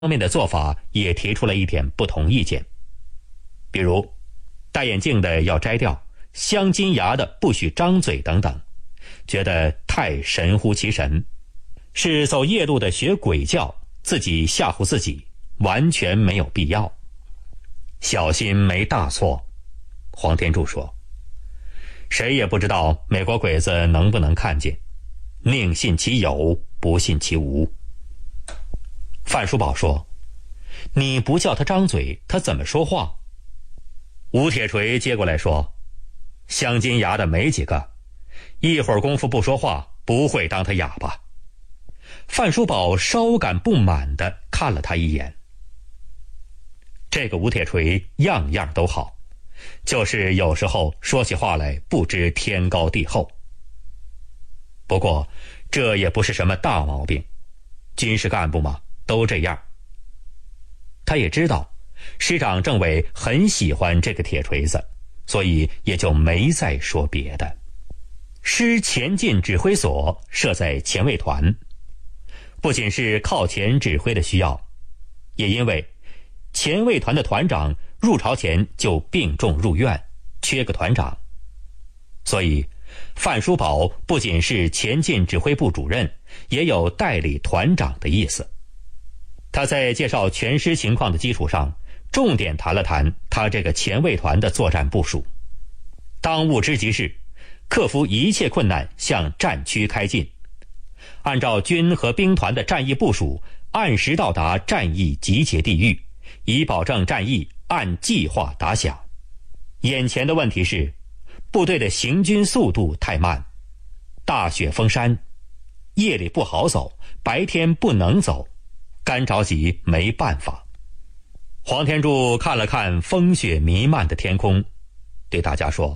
面的做法也提出了一点不同意见，比如戴眼镜的要摘掉，镶金牙的不许张嘴等等，觉得太神乎其神，是走夜路的学鬼叫，自己吓唬自己，完全没有必要。小心没大错。黄天柱说，谁也不知道美国鬼子能不能看见，宁信其有，不信其无。范书宝说，你不叫他张嘴，他怎么说话？吴铁锤接过来说，镶金牙的没几个，一会儿功夫不说话，不会当他哑巴。范书宝稍感不满地看了他一眼。这个吴铁锤样样都好，就是有时候说起话来不知天高地厚。不过这也不是什么大毛病，军事干部嘛，都这样。他也知道师长政委很喜欢这个铁锤子，所以也就没再说别的。师前进指挥所设在前卫团，不仅是靠前指挥的需要，也因为前卫团的团长入朝前就病重入院，缺个团长，所以范书宝不仅是前进指挥部主任，也有代理团长的意思。他在介绍全师情况的基础上，重点谈了谈他这个前卫团的作战部署。当务之急是克服一切困难向战区开进，按照军和兵团的战役部署，按时到达战役集结地域，以保证战役按计划打响。眼前的问题是部队的行军速度太慢，大雪封山，夜里不好走，白天不能走，干着急没办法。黄天柱看了看风雪弥漫的天空，对大家说，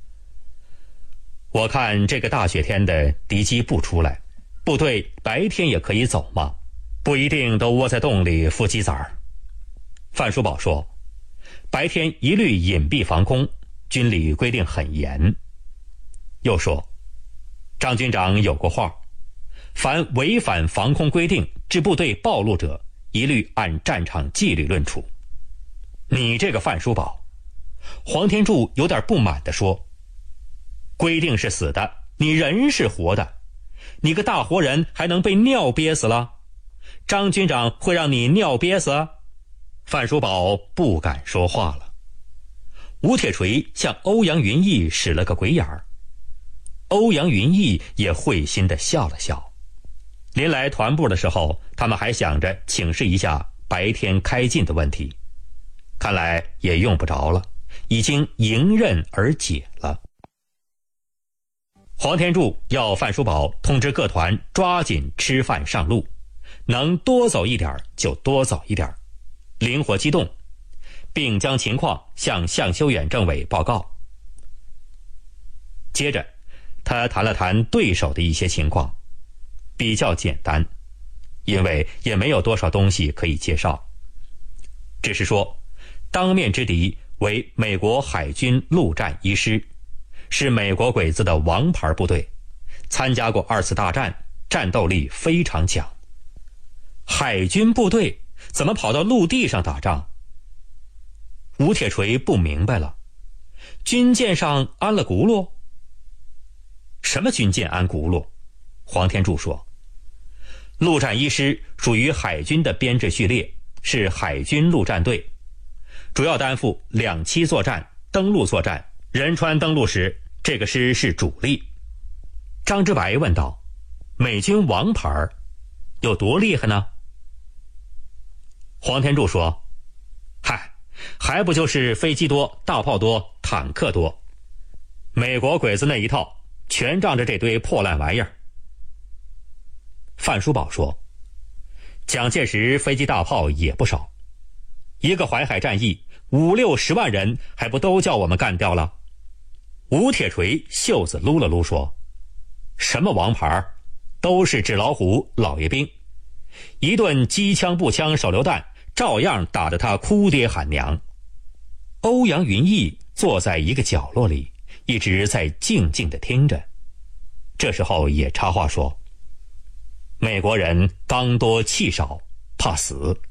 我看这个大雪天的敌机不出来，部队白天也可以走嘛，不一定都窝在洞里孵鸡崽儿。范书宝说，白天一律隐蔽防空，军里规定很严。又说，张军长有过话，凡违反防空规定致部队暴露者，一律按战场纪律论处。你这个范书宝，黄天柱有点不满地说，规定是死的，你人是活的，你个大活人还能被尿憋死了？张军长会让你尿憋死？范书宝不敢说话了。吴铁锤向欧阳云逸使了个鬼眼儿，欧阳云逸也会心地笑了笑。临来团部的时候，他们还想着请示一下白天开进的问题，看来也用不着了，已经迎刃而解了。黄天柱要范书宝通知各团抓紧吃饭上路，能多走一点就多走一点，灵活机动，并将情况向向修远政委报告。接着他谈了谈对手的一些情况，比较简单，因为也没有多少东西可以介绍，只是说当面之敌为美国海军陆战一师，是美国鬼子的王牌部队，参加过2次大战，战斗力非常强。海军部队怎么跑到陆地上打仗？吴铁锤不明白了，军舰上安了轱辘？什么军舰安轱辘？黄天柱说，陆战一师属于海军的编制序列，是海军陆战队，主要担负两栖作战、登陆作战，仁川登陆时，这个师是主力。张之白问道，美军王牌有多厉害呢？黄天柱说，嗨，还不就是飞机多、大炮多、坦克多，美国鬼子那一套全仗着这堆破烂玩意儿。范书宝说，蒋介石飞机大炮也不少，一个淮海战役50-60万人还不都叫我们干掉了？吴铁锤袖子撸了撸说，什么王牌，都是纸老虎老爷兵，一顿机枪步枪手榴弹照样打得他哭爹喊娘。欧阳云逸坐在一个角落里，一直在静静地听着，这时候也插话说，美国人刚多气少，怕死，